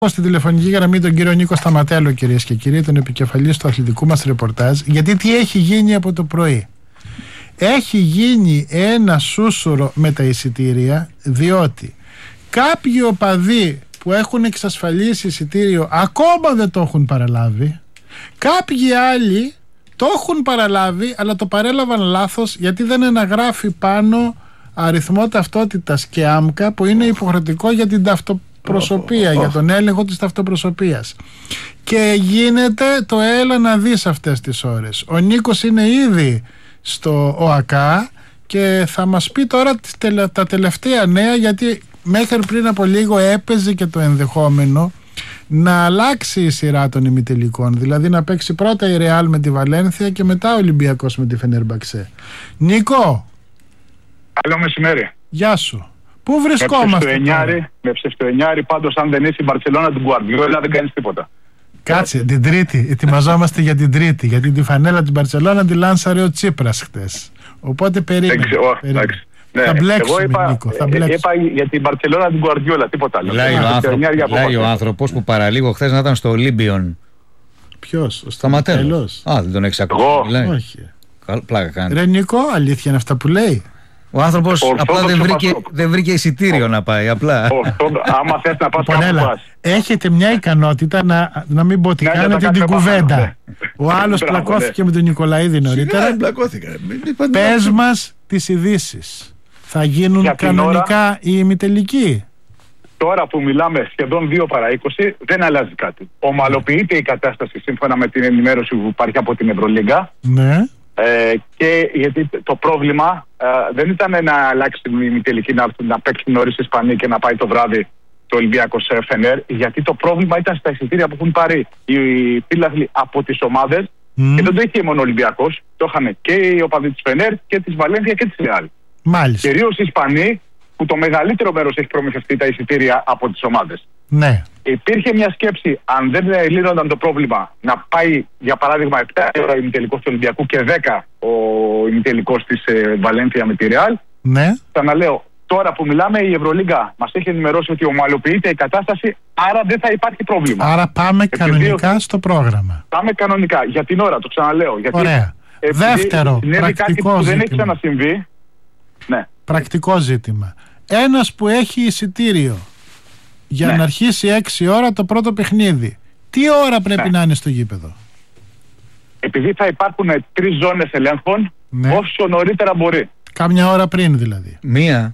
Στη τηλεφωνική γραμμή τον κύριο Νίκο Σταματέλο, κυρίες και κύριοι, τον επικεφαλής του αθλητικού μας ρεπορτάζ. Γιατί τι έχει γίνει από το πρωί? Έχει γίνει ένα σούσουρο με τα εισιτήρια, διότι κάποιοι οπαδοί που έχουν εξασφαλίσει εισιτήριο ακόμα δεν το έχουν παραλάβει. Κάποιοι άλλοι το έχουν παραλάβει, αλλά το παρέλαβαν λάθος, γιατί δεν αναγράφει πάνω αριθμό ταυτότητας και άμκα, που είναι υποχρεωτικό για την ταυτοπροσωπία, για τον έλεγχο της ταυτοπροσωπίας. Και γίνεται το έλα να δεις αυτές τις ώρες. Ο Νίκος είναι ήδη στο ΟΑΚΑ και θα μας πει τώρα τα τελευταία νέα, γιατί μέχρι πριν από λίγο έπαιζε και το ενδεχόμενο να αλλάξει η σειρά των ημιτελικών, δηλαδή να παίξει πρώτα η Ρεάλ με τη Βαλένθια και μετά ο Ολυμπιακός με τη Φενέρμπαξε. Νίκο, καλό μεσημέρι. Γεια σου. Πού βρισκόμαστε? Με ψευτοενιάρη, πάντως αν δεν είσαι η Μπαρτσελόνα του Γκουαρδιόλα δεν κάνεις τίποτα. Κάτσε, την Τρίτη, ετοιμαζόμαστε για την Τρίτη, γιατί τη φανέλα της Μπαρτσελόνα τη λάνσαρε ο Τσίπρας χτες. Οπότε περίμενε. Ναι, θα μπλέξουμε, Νίκο, θα μπλέξουμε. Είπα για την Μπαρτσελόνα του Γκουαρδιόλα, τίποτα άλλο. Λέει ο άνθρωπος που παραλίγο χθες να ήταν στο Ολύμπιον. Ποιος? Ο Σταματέλος. Α, δεν τον έχεις ακούσει? Όχι. Πλάκα κάνει. Ρε Νίκο, αλήθεια είναι αυτά που λέει? Ο άνθρωπος απλά δεν βρήκε εισιτήριο να πάει. Απλά. Άμα θες να πας κάπου πας. Έχετε μια ικανότητα να μην πω ότι κάνετε την κουβέντα. Ο άλλος πλακώθηκε με τον Νικολαίδη νωρίτερα. Πες μας τις ειδήσεις. Θα γίνουν κανονικά οι ημιτελικοί? Τώρα που μιλάμε σχεδόν 2 παρά 20 δεν αλλάζει κάτι. Ομαλοποιείται η κατάσταση σύμφωνα με την ενημέρωση που υπάρχει από την Ευρωλίγκα. Ναι. Και γιατί το πρόβλημα δεν ήταν να αλλάξει την ημιτελική, να παίξει νωρίς η Ισπανία και να πάει το βράδυ το Ολυμπιακός Φενέρ, γιατί το πρόβλημα ήταν στα εισιτήρια που έχουν πάρει οι φίλαθλοι από τις ομάδες. Και δεν το είχε μόνο ο Ολυμπιακός, το είχαν και οι οπαδοί της Φενέρ και της Βαλένθια και της Ρεάλ. Μάλιστα. Κυρίως οι Ισπανοί, που το μεγαλύτερο μέρος έχει προμηθευτεί τα εισιτήρια από τις ομάδες. Ναι. Υπήρχε μια σκέψη, αν δεν λύνονταν το πρόβλημα, να πάει για παράδειγμα 7 ώρα ημιτελικός του Ολυμπιακού και 10 ο ημιτελικός της Βαλένθια με τη Ρεάλ. Ναι. Ξαναλέω, τώρα που μιλάμε, η Ευρωλίγκα μας έχει ενημερώσει ότι ομαλοποιείται η κατάσταση, άρα δεν θα υπάρχει πρόβλημα. Άρα πάμε κανονικά στο πρόγραμμα. Πάμε κανονικά. Για την ώρα, το ξαναλέω. Γιατί ωραία. Δεύτερο, πρακτικό κάτι που ζήτημα. δεν έχει ξανασυμβεί. Ναι. Πρακτικό ζήτημα. Ένας που έχει εισιτήριο για να αρχίσει 6 ώρα το πρώτο παιχνίδι, τι ώρα πρέπει να είναι στο γήπεδο? Επειδή θα υπάρχουν 3 ζώνες ελέγχων, όσο νωρίτερα μπορεί. Κάμια ώρα πριν δηλαδή? Μία.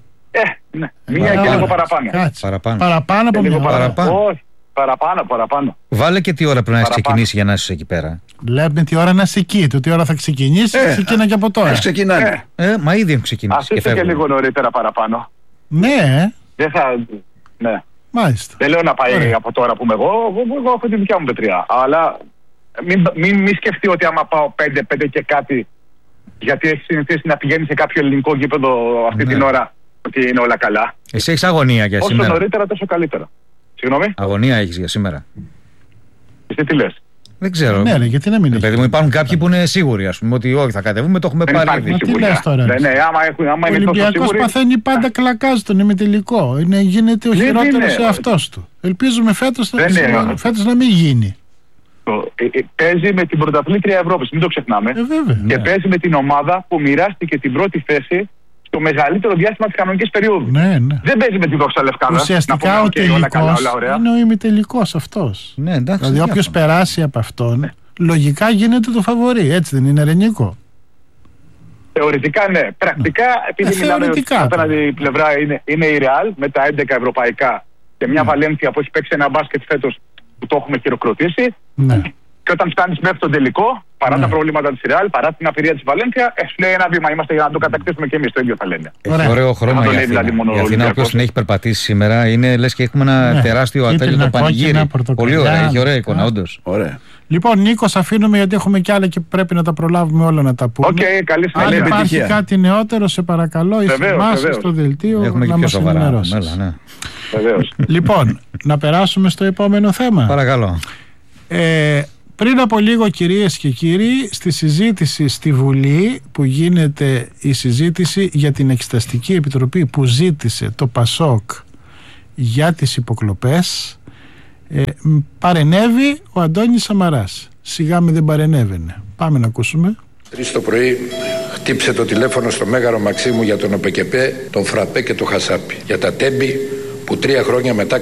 Μία και λίγο παραπάνω. Παραπάνω από μία ώρα. Όχι, παραπάνω. Βάλε και τι ώρα πρέπει να έχει ξεκινήσει για να είσαι εκεί πέρα. Λέμε τι ώρα να είσαι εκεί. Το τι ώρα θα ξεκινήσει, ξεκινά και από τώρα. Ξεκινάνε. Μα ήδη έχουν ξεκινήσει. Ας είστε και λίγο νωρίτερα παραπάνω. Ναι. Δεν θα. Ναι. Μάλιστα. Δεν λέω να πάει από τώρα που είμαι εγώ. Εγώ έχω τη δικιά μου πετριά. Αλλά μην σκεφτεί ότι άμα πάω 5 και κάτι, γιατί έχει συνηθίσει να πηγαίνει σε κάποιο ελληνικό γήπεδο αυτή την ώρα, ότι είναι όλα καλά. Εσύ έχεις αγωνία για σήμερα? Όσο νωρίτερα τόσο καλύτερα. Συγγνώμη. Αγωνία έχεις για σήμερα? Εσύ τι λες? Δεν ξέρω. Ναι, γιατί να μην έχει? Παιδί μου, υπάρχουν κάποιοι που είναι σίγουροι, ας πούμε, ότι όχι, θα κατεβούμε, το έχουμε πάρει. Μα τι λες τώρα? Ο Ολυμπιακός παθαίνει πάντα κλακάζει τον ημιτελικό. Γίνεται ο χειρότερος εαυτός του. Ελπίζουμε φέτος να μην γίνει. Παίζει με την πρωταθλήτρια Ευρώπης, μην το ξεχνάμε. Και παίζει με την ομάδα που μοιράστηκε την πρώτη θέση στο μεγαλύτερο διάστημα της κανονικής περίοδου. Δεν παίζει με τη Δόξα Λευκάδα. Ουσιαστικά ο τελικός είναι ο ημιτελικός αυτός. Δηλαδή όποιος περάσει από αυτόν, λογικά γίνεται το φαβορί. Έτσι δεν είναι, Ρενίκο? Θεωρητικά ναι. Πρακτικά, επειδή μιλάμε ότι απέναντι πλευρά είναι η Ρεάλ με τα 11 ευρωπαϊκά και μια Βαλένθια που έχει παίξει ένα μπάσκετ φέτος που το έχουμε χειροκροτήσει. Και όταν φτάνεις μέχρι τον τελικό, παρά τα προβλήματα της Ρεάλ, παρά την απειρία της Βαλένθια, σου λέει ένα βήμα. Είμαστε για να το κατακτήσουμε και εμείς, το ίδιο θα λένε. Έχει ωραίο χρώμα η Αθήνα. Η Αθήνα, όποιος την έχει περπατήσει σήμερα, είναι λες και έχουμε ένα τεράστιο ατέλειο πανηγύρι. Πολύ ωραία, έχει ωραία εικόνα, όντως. Λοιπόν, Νίκο, αφήνουμε γιατί έχουμε κι άλλα και πρέπει να τα προλάβουμε όλα να τα πούμε. Καλή αν υπάρχει κάτι νεότερο, σε παρακαλώ, θυμάσαι στο δελτίο να μας ενημερώσεις. Λοιπόν, να περάσουμε στο επόμενο θέμα. Παρακαλώ. Πριν από λίγο, κυρίες και κύριοι, στη συζήτηση στη Βουλή που γίνεται η συζήτηση για την Εξεταστική Επιτροπή που ζήτησε το ΠΑΣΟΚ για τις υποκλοπές, παρενέβη ο Αντώνης Σαμαράς. Σιγά με δεν παρενέβαινε. Πάμε να ακούσουμε. 3 το πρωί χτύψε το τηλέφωνο στο Μέγαρο Μαξίμου για τον ΟΠΕΚΕΠΕ, τον Φραπέ και τον Χασάπη. Για τα τέμπη που 3 χρόνια μετά